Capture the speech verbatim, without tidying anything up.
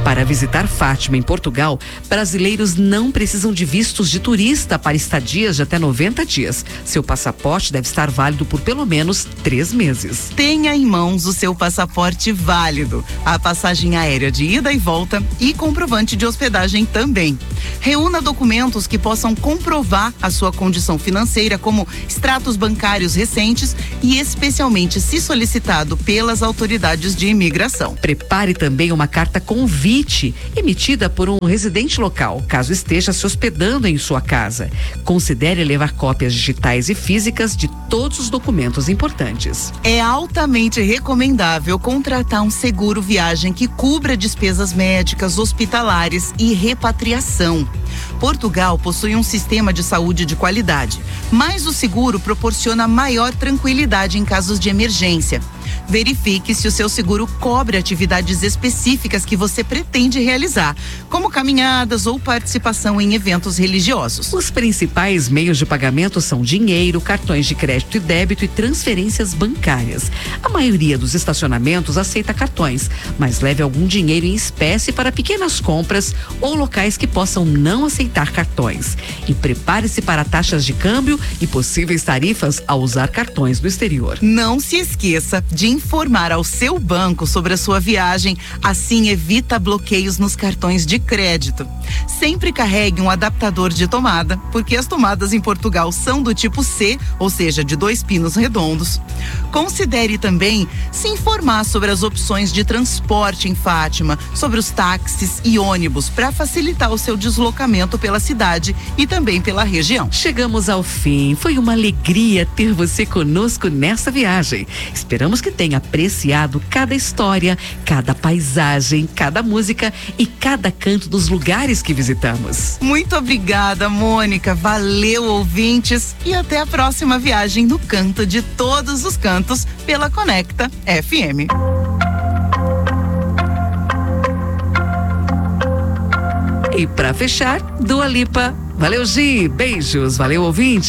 Para visitar Fátima em Portugal, brasileiros não precisam de vistos de turista para estadias de até noventa dias. Seu passaporte deve estar válido por pelo menos três meses. Tenha em mãos o seu passaporte válido, a passagem aérea de ida e volta e comprovante de hospedagem também. Reúna documentos que possam comprovar a sua condição financeira, como extratos bancários recentes e especialmente se solicitado pelas autoridades de imigração. Prepare também uma carta convite emitida por um residente local, caso esteja se hospedando em sua casa. Considere levar cópias digitais e físicas de todos os documentos importantes. É altamente recomendável contratar um seguro viagem que cubra despesas médicas, hospitalares e repatriação. Portugal possui um sistema de saúde de qualidade, mas o seguro proporciona maior tranquilidade em casos de emergência. Verifique se o seu seguro cobre atividades específicas que você pretende realizar, como caminhadas ou participação em eventos religiosos. Os principais meios de pagamento são dinheiro, cartões de crédito e débito e transferências bancárias. A maioria dos estacionamentos aceita cartões, mas leve algum dinheiro em espécie para pequenas compras ou locais que possam não aceitar cartões. E prepare-se para taxas de câmbio e possíveis tarifas ao usar cartões no exterior. Não se esqueça de informar ao seu banco sobre a sua viagem, assim evita bloqueios nos cartões de crédito. Sempre carregue um adaptador de tomada, porque as tomadas em Portugal são do tipo C, ou seja, de dois pinos redondos. Considere também se informar sobre as opções de transporte em Fátima, sobre os táxis e ônibus, para facilitar o seu deslocamento pela cidade e também pela região. Chegamos ao fim. Foi uma alegria ter você conosco nessa viagem. Esperamos que tenha apreciado cada história, cada paisagem, cada música e cada canto dos lugares que visitamos. Muito obrigada, Mônica. Valeu, ouvintes. E até a próxima viagem no Canto de Todos os Cantos pela Conecta F M. E para fechar, Dua Lipa. Valeu, Gi. Beijos. Valeu, ouvinte.